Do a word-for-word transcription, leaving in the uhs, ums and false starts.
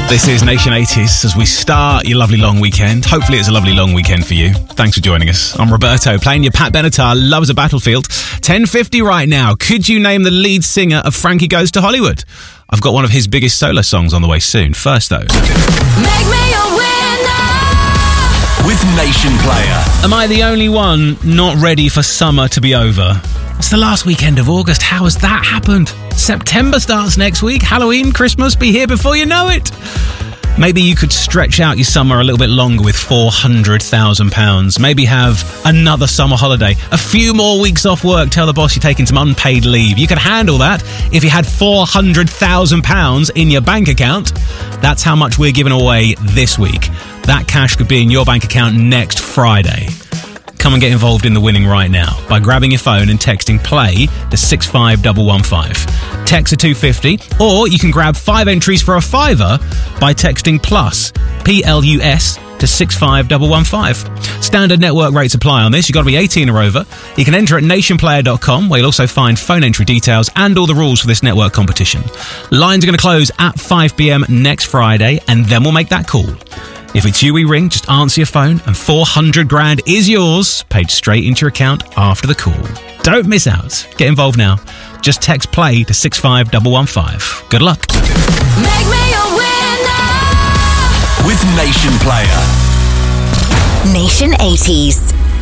This is Nation eighties as we start your lovely long weekend. Hopefully it's a lovely long weekend for you. Thanks for joining us. I'm Roberto, playing your Pat Benatar Loves a Battlefield. ten fifty right now. Could you name the lead singer of Frankie Goes to Hollywood? I've got one of his biggest solo songs on the way soon. First though, Make me a winner with Nation Player. am I the only one not ready for summer to be over? It's the last weekend of August. How has that happened? September starts next week. Halloween, Christmas, be here before you know it. Maybe you could stretch out your summer a little bit longer with four hundred thousand pounds. Maybe have another summer holiday. A few more weeks off work. Tell the boss you're taking some unpaid leave. You could handle that if you had four hundred thousand pounds in your bank account. That's how much we're giving away this week. That cash could be in your bank account next Friday. Come and get involved in the winning right now by grabbing your phone and texting play to six five one one five. Text to two fifty, or you can grab five entries for a fiver by texting plus, P L U S, to six five one one five. Standard network rates apply on this. You've got to be eighteen or over. You can enter at nation player dot com, where you'll also find phone entry details and all the rules for this network competition. Lines are going to close at five p.m. next Friday, and then we'll make that call. If it's you we ring, just answer your phone and four hundred grand is yours, paid straight into your account after the call. Don't miss out. Get involved now. Just text play to six five one one five. Good luck. Make me a winner With Nation Player. Nation eighties.